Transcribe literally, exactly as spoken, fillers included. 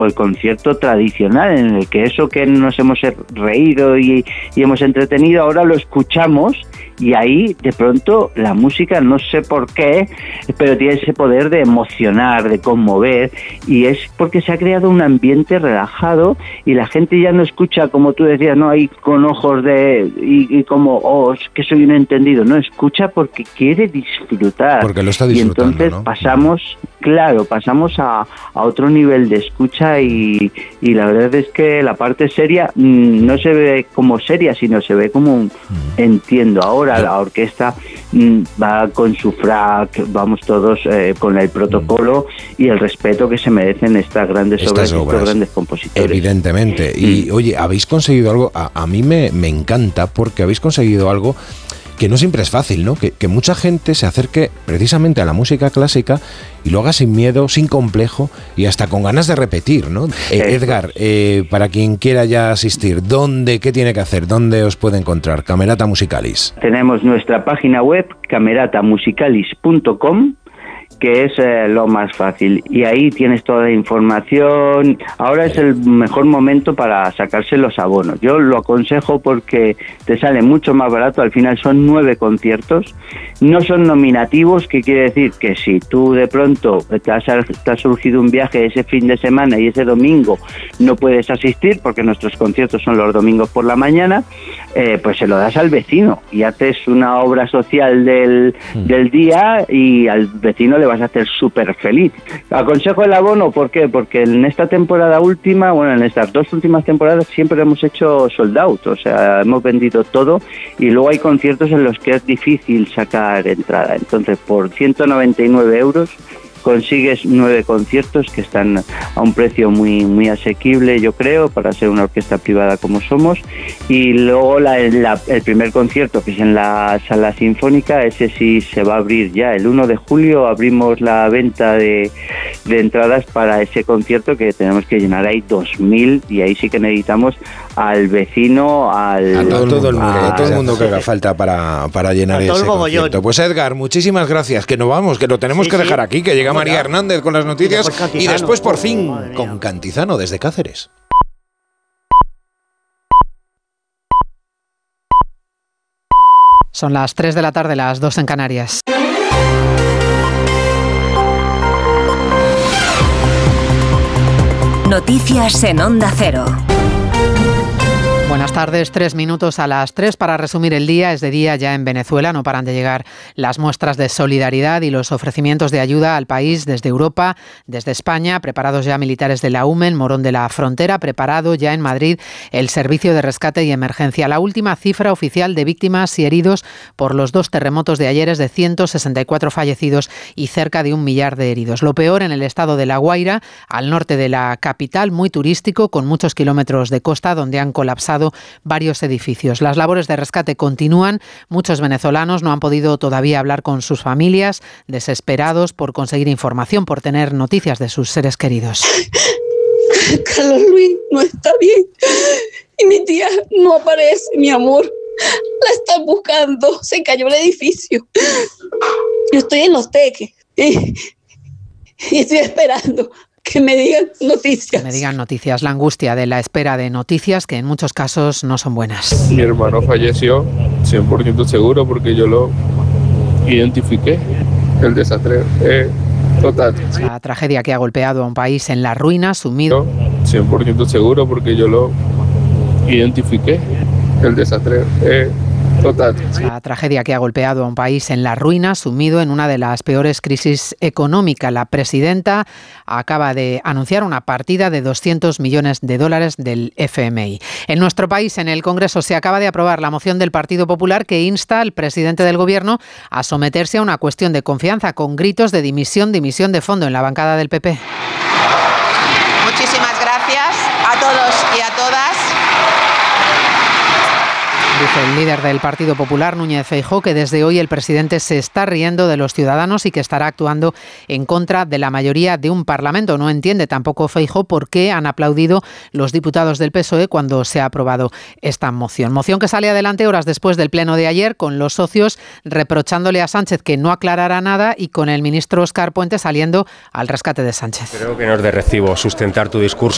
o el concierto tradicional, en el que eso que nos hemos reído y, y hemos entretenido, ahora lo escuchamos y ahí de pronto la música, no sé por qué, pero tiene ese poder de emocionar, de conmover, y es porque se ha creado un ambiente relajado y la gente ya no escucha, como tú decías, no hay con ojos de y, y como, oh, que soy un entendido, no, escucha porque quiere disfrutar. Porque lo está disfrutando, y entonces, ¿no? pasamos, claro, pasamos a, a otro nivel de escucha y, y la verdad es que la parte seria mmm, no se ve como seria, sino se ve como un, mm. entiendo, ahora la orquesta mmm, va con su frac, vamos todos eh, con el protocolo mm. y el respeto que se merecen estas grandes estas obras, obras, estos grandes compositores. Evidentemente, y mm. oye, habéis conseguido algo, a, a mí me, me encanta porque habéis conseguido algo que no siempre es fácil, ¿no? Que, que mucha gente se acerque precisamente a la música clásica y lo haga sin miedo, sin complejo y hasta con ganas de repetir, ¿no? Eh, Edgar, eh, para quien quiera ya asistir, ¿dónde, qué tiene que hacer? ¿Dónde os puede encontrar? Camerata Musicalis. Tenemos nuestra página web, camerata musicalis punto com, que es eh, lo más fácil, y ahí tienes toda la información. Ahora es el mejor momento para sacarse los abonos. Yo lo aconsejo porque te sale mucho más barato. Al final son nueve conciertos, no son nominativos, que quiere decir que si tú de pronto te, has, te ha surgido un viaje ese fin de semana y ese domingo no puedes asistir porque nuestros conciertos son los domingos por la mañana, eh, pues se lo das al vecino y haces una obra social del, del día y al vecino le vas a hacer súper feliz. Aconsejo el abono, ¿por qué? Porque en esta temporada última, bueno, en estas dos últimas temporadas siempre hemos hecho sold out, o sea, hemos vendido todo y luego hay conciertos en los que es difícil sacar entrada. Entonces, por ciento noventa y nueve euros consigues nueve conciertos que están a un precio muy muy asequible, yo creo, para ser una orquesta privada como somos. Y luego la, la, el primer concierto, que es en la Sala Sinfónica, ese sí se va a abrir ya. El uno de julio abrimos la venta de, de entradas para ese concierto, que tenemos que llenar ahí dos mil, y ahí sí que necesitamos al vecino, al... A todo, todo el mundo, a, a todo el mundo que haga falta para, para llenar ese concierto. Pues Edgar, muchísimas gracias, que no vamos, que lo tenemos sí, que dejar sí. aquí, que llega María Hernández con las noticias y después por fin con Cantizano desde Cáceres. Son las tres de la tarde, las dos en Canarias. Noticias en Onda Cero. Buenas tardes, tres minutos a las tres para resumir el día. Es de día ya en Venezuela, no paran de llegar las muestras de solidaridad y los ofrecimientos de ayuda al país desde Europa, desde España, preparados ya militares de la U M E en Morón de la Frontera, preparado ya en Madrid el Servicio de Rescate y Emergencia. La última cifra oficial de víctimas y heridos por los dos terremotos de ayer es de ciento sesenta y cuatro fallecidos y cerca de un millar de heridos. Lo peor en el estado de La Guaira, al norte de la capital, muy turístico, con muchos kilómetros de costa, donde han colapsado varios edificios. Las labores de rescate continúan. Muchos venezolanos no han podido todavía hablar con sus familias, desesperados por conseguir información, por tener noticias de sus seres queridos. Carlos Luis no está bien y mi tía no aparece, mi amor. La están buscando. Se cayó el edificio. Yo estoy en Los Teques y, y estoy esperando que me digan noticias. Que me digan noticias. La angustia de la espera de noticias, que en muchos casos no son buenas. Mi hermano falleció, cien por ciento seguro, porque yo lo identifiqué. El desastre eh, total. La tragedia que ha golpeado a un país en la ruina, sumido. cien por ciento seguro, porque yo lo identifiqué. El desastre eh, total. La tragedia que ha golpeado a un país en la ruina, sumido en una de las peores crisis económicas. La presidenta acaba de anunciar una partida de doscientos millones de dólares del F M I. En nuestro país, en el Congreso, se acaba de aprobar la moción del Partido Popular que insta al presidente del Gobierno a someterse a una cuestión de confianza, con gritos de dimisión, dimisión de fondo en la bancada del P P. Muchísimas gracias a todos y a todas. Dice el líder del Partido Popular, Núñez Feijóo, que desde hoy el presidente se está riendo de los ciudadanos y que estará actuando en contra de la mayoría de un Parlamento. No entiende tampoco Feijóo por qué han aplaudido los diputados del P S O E cuando se ha aprobado esta moción. Moción que sale adelante horas después del pleno de ayer, con los socios reprochándole a Sánchez que no aclarará nada y con el ministro Óscar Puente saliendo al rescate de Sánchez. Creo que no es de recibo sustentar tu discurso